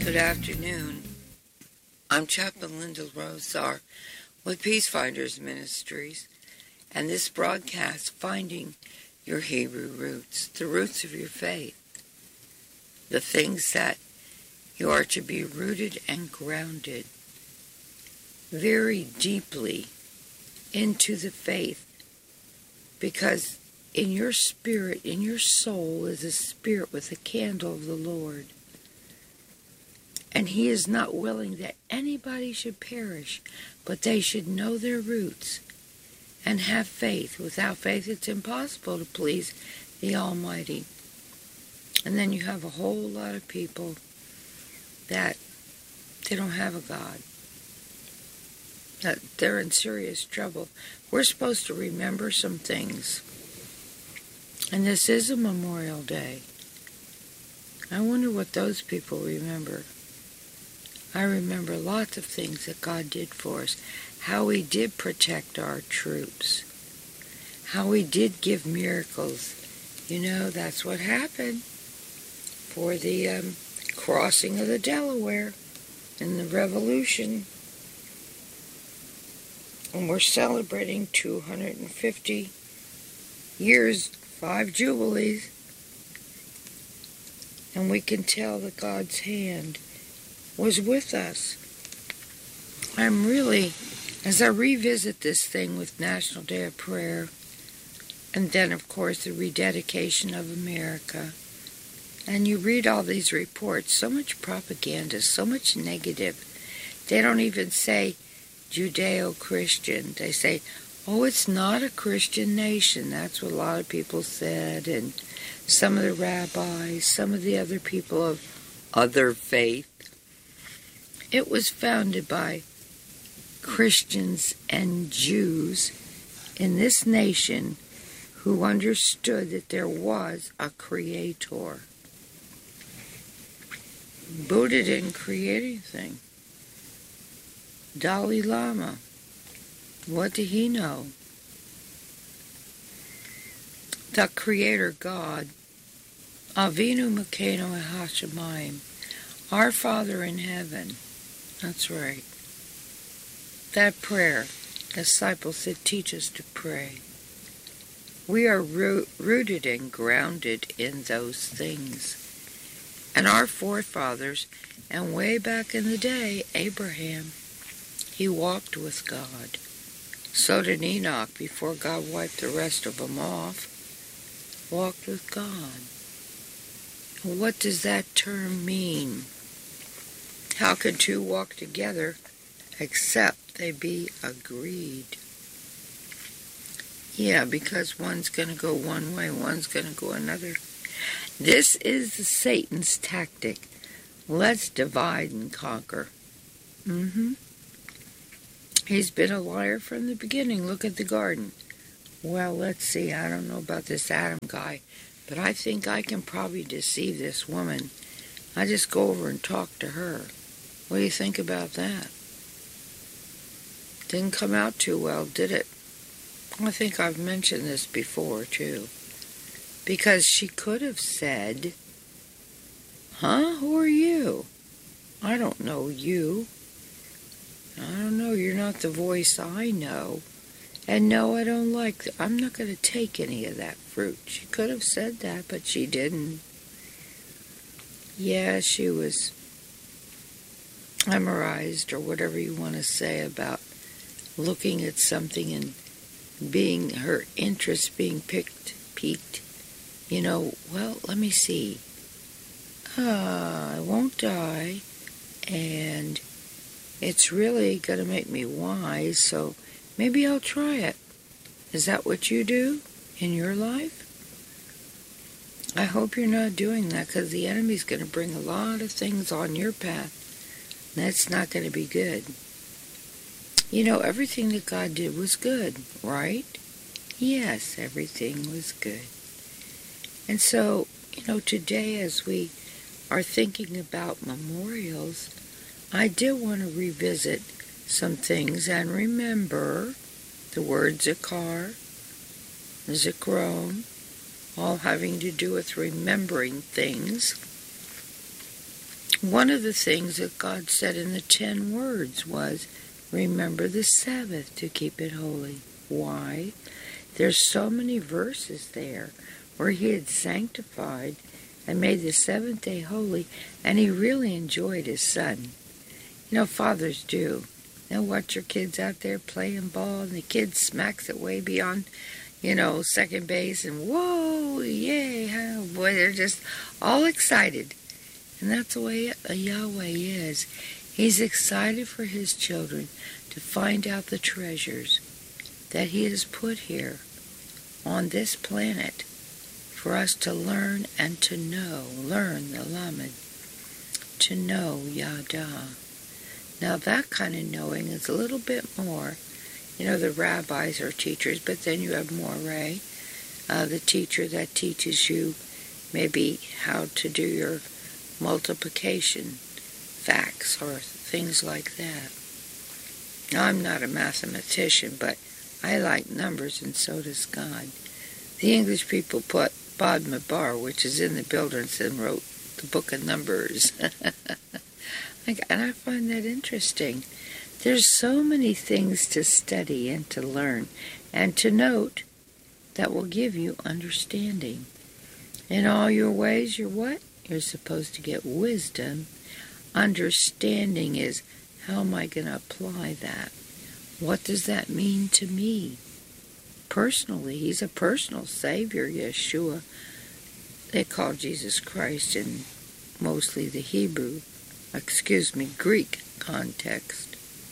Good afternoon. I'm Chaplain Linda Rosar with Peace Finders Ministries, and this broadcast, Finding Your Hebrew Roots, the roots of your faith, the things that you are to be rooted and grounded very deeply into the faith, because in your spirit, in your soul, is a spirit with a candle of the Lord. And He is not willing that anybody should perish, but they should know their roots and have faith. Without faith, it's impossible to please the Almighty. And then you have a whole lot of people that they don't have a God, that they're in serious trouble. We're supposed to remember some things. And this is a Memorial Day. I wonder what those people remember. I remember lots of things that God did for us. How He did protect our troops. How He did give miracles. You know, that's what happened for the crossing of the Delaware in the Revolution. And we're celebrating 250 years, 5 Jubilees. And we can tell that God's hand was with us. I'm really, as I revisit this thing with National Day of Prayer, and then of course the rededication of America, and you read all these reports, so much propaganda, so much negative. They don't even say Judeo-Christian. They say, oh, it's not a Christian nation. That's what a lot of people said, and some of the rabbis, some of the other people of other faith. It was founded by Christians and Jews in this nation who understood that there was a creator. Buddha didn't create anything. Dalai Lama, what did he know? The Creator God, Avinu Malkeinu HaShamayim, our Father in heaven. That's right. That prayer, disciples said, teach us to pray. We are rooted and grounded in those things. And our forefathers, and way back in the day, Abraham, he walked with God. So did Enoch, before God wiped the rest of them off, walked with God. What does that term mean? How can two walk together except they be agreed? Yeah, because one's going to go one way, one's going to go another. This is Satan's tactic. Let's divide and conquer. He's been a liar from the beginning. Look at the garden. Well, let's see. I don't know about this Adam guy, but I think I can probably deceive this woman. I just go over and talk to her. What do you think about that? Didn't come out too well, did it? I think I've mentioned this before, too. Because she could have said, who are you? I don't know you. I don't know, you're not the voice I know. And no, I don't like I'm not going to take any of that fruit. She could have said that, but she didn't. Yeah, she was memorized, or whatever you want to say, about looking at something and being, her interest being piqued. You know, well, let me see. I won't die, and it's really going to make me wise, so maybe I'll try it. Is that what you do in your life? I hope you're not doing that, because the enemy's going to bring a lot of things on your path. That's not going to be good. You know, everything that God did was good, right? Yes, everything was good. And so, you know, today as we are thinking about memorials, I did want to revisit some things and remember the word Zakar, Zikron, all having to do with remembering things. One of the things that God said in the 10 words was, remember the Sabbath to keep it holy. Why? There's so many verses there where he had sanctified and made the seventh day holy, and he really enjoyed his son. You know, fathers do. They'll watch your kids out there playing ball, and the kid smacks it way beyond, second base, and whoa, yay, oh boy, they're just all excited. And that's the way Yahweh is. He's excited for his children to find out the treasures that he has put here on this planet for us to learn and to know. Learn the Lamed. To know Yada. Now that kind of knowing is a little bit more. The rabbis are teachers, but then you have Moreh, the teacher that teaches you maybe how to do your multiplication facts or things like that. Now, I'm not a mathematician, but I like numbers, and so does God. The English people put Bad Mabar, which is in the Wilderness, and wrote the book of Numbers. And I find that interesting. There's so many things to study and to learn and to note that will give you understanding. In all your ways, you're what? You're supposed to get wisdom. Understanding is, how am I going to apply that? What does that mean to me? Personally, he's a personal Savior, Yeshua. They call Jesus Christ in mostly the Greek context.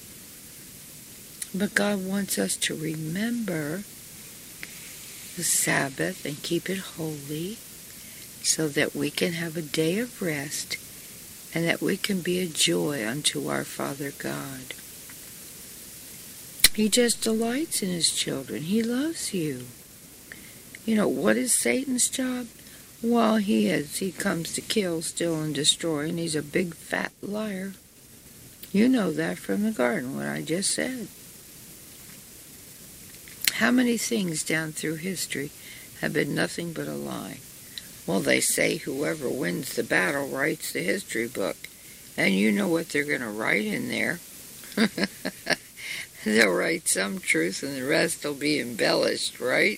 But God wants us to remember the Sabbath and keep it holy so that we can have a day of rest and that we can be a joy unto our Father God. He just delights in his children. He loves you. What is Satan's job? Well, he comes to kill, steal, and destroy, and he's a big fat liar. You know that from the garden, what I just said. How many things down through history have been nothing but a lie? Well, they say whoever wins the battle writes the history book. And you know what they're going to write in there. They'll write some truth and the rest will be embellished, right?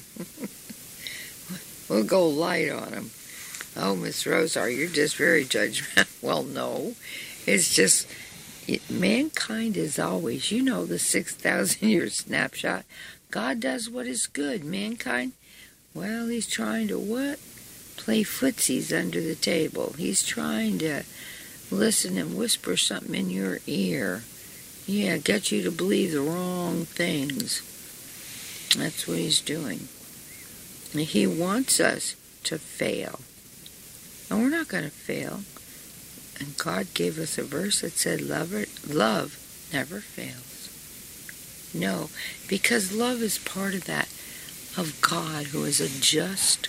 We'll go light on them. Oh, Miss Rosar, you're just very judgmental. Well, no. It's just, mankind is always, the 6,000-year snapshot. God does what is good. Mankind, well, he's trying to what? Play footsies under the table. He's trying to listen and whisper something in your ear. Yeah, get you to believe the wrong things. That's what he's doing. And he wants us to fail. And we're not going to fail. And God gave us a verse that said, love never fails. No, because love is part of that, of God, who is a just